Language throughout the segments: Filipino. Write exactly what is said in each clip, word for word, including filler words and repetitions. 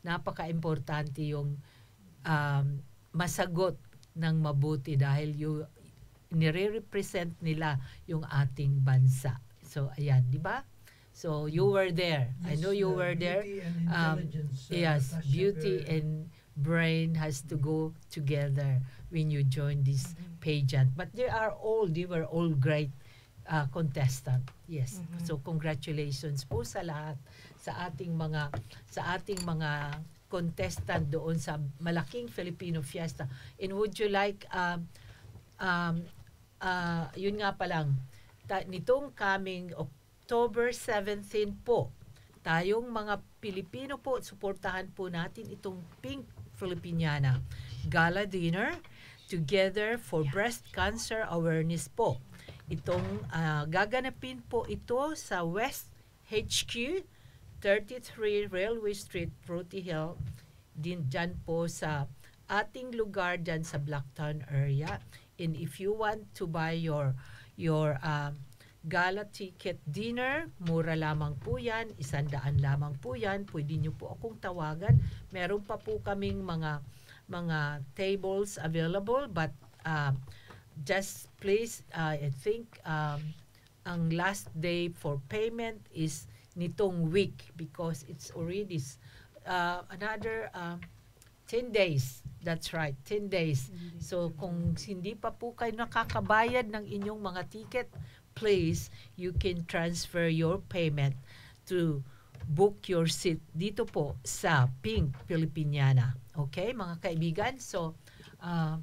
napaka-importante yung um, masagot ng mabuti dahil yung nire-represent nila yung ating bansa. So, ayan, di ba? So, you were there. Yes, I know you uh, were there. beauty and Um, intelligence. uh, yes, Tasha, beauty very- and brain has to go together when you join this Mhm. pageant. But they are all, they were all great uh, contestant. Yes. Mhm. So, congratulations po sa lahat sa ating mga sa ating mga contestant doon sa malaking Filipino Fiesta. And would you like um um uh, yun nga pa lang ta- nitong coming October seventeenth po, tayong mga Pilipino po, suportahan po natin itong Pink Filipiniana Gala Dinner Together for Breast Cancer Awareness po. Itong ah, gaganapin po ito sa West H Q thirty-three Railway Street, Fruity Hill, din dyan po sa ating lugar dyan sa Blacktown area. And if you want to buy your your um, gala ticket dinner, mura lamang po yan, isandaan lamang po yan, pwede nyo po akong tawagan. Meron pa po kaming mga mga tables available, but um, just please, uh, I think um, ang last day for payment is nitong week because it's already uh, another uh, ten days. That's right, ten days. So kung hindi pa po kayo nakakabayad ng inyong mga ticket, please, you can transfer your payment to book your seat dito po sa Pink Filipiniana. Okay, mga kaibigan? So, uh,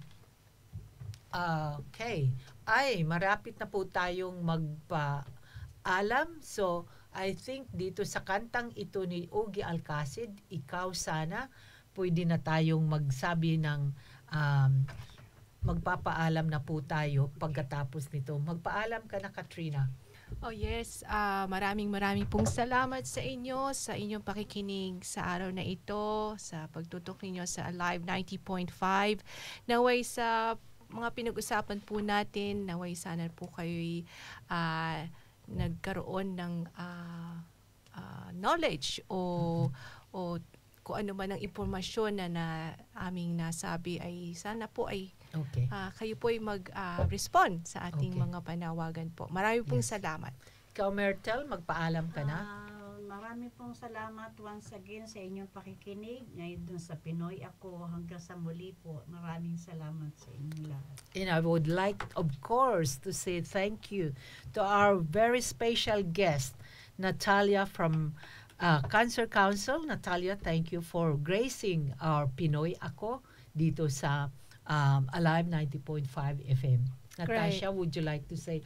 uh, okay. Ay, marapit na po tayong magpa-alam. So, I think dito sa kantang ito ni Ogie Alcacid, Ikaw Sana, pwede na tayong magsabi ng um, magpapaalam na po tayo pagkatapos nito. Magpaalam ka na, Katrina. Oh yes, ah, maraming maraming pong salamat sa inyo sa inyong pakikinig sa araw na ito, sa pagtutok ninyo sa Alive ninety point five. Naway sa mga pinag-usapan po natin, naway sana po kayo'y ah, nagkaroon ng ah, ah, knowledge o o kung ano man ang impormasyon na, na aming nasabi ay sana po ay Okay. ah, kayo po ay mag-respond sa ating Okay. mga panawagan po. Marami pong Yes. salamat. Ikaw, Myrtle, magpaalam ka na. Ah, marami pong salamat once again sa inyong pakikinig. Ngayon dun sa Pinoy Ako hanggang sa muli po. Maraming salamat sa inyong lahat. And I would like, of course, to say thank you to our very special guest, Natalia from uh, Cancer Council. Natalia, thank you for gracing our Pinoy Ako dito sa um, Alive ninety point five F M. Natasha, would you like to say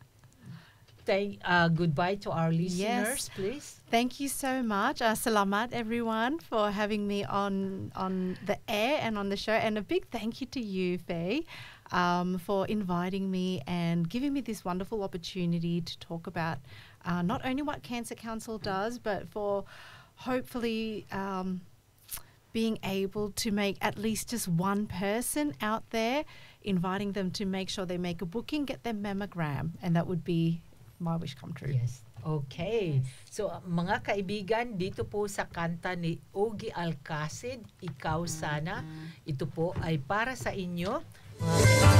thank uh, goodbye to our listeners, Yes. please? Thank you so much. Uh, salamat everyone for having me on on the air and on the show, and a big thank you to you, Faye, um, for inviting me and giving me this wonderful opportunity to talk about uh, not only what Cancer Council does, but for hopefully um, being able to make at least just one person out there, inviting them to make sure they make a booking, get their mammogram, and that would be my wish come true. Yes. Okay. So, uh, mga kaibigan, dito po sa kanta ni Ogie Alcacid, Ikaw Sana, ito po ay para sa inyo, mga